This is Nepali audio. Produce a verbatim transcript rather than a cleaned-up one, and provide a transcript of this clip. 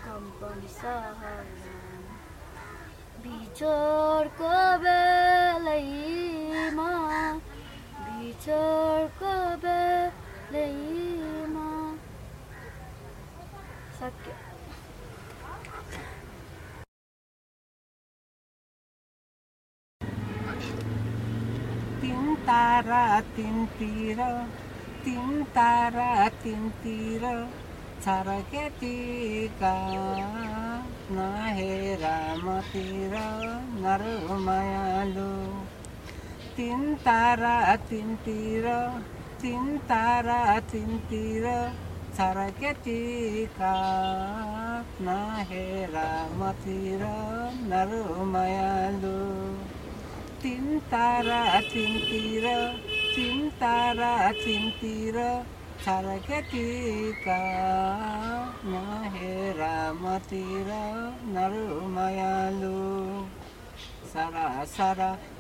कम्पनी सहर बिछोडको बेलैमा बिछोडको बेलैमा सक्यो। तिन तारा तिनतिर तिन तारा तिनतिर छरकेटीका नहेर मतिर नरु मायालु। तिन तारा तिनतिर तिन तारा तिनतिर छरकेटीका नहेर मतिर नरु मायालु। तिन तारा तिनतिर तिन तारा तिनतिर छरकेटीका नहेर मतिर नरु मायालु। सरा सरा